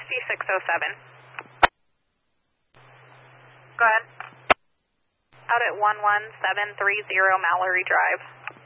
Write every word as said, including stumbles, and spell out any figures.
fifty-six oh seven. Go ahead. Out at one one seven three zero Mallory Drive.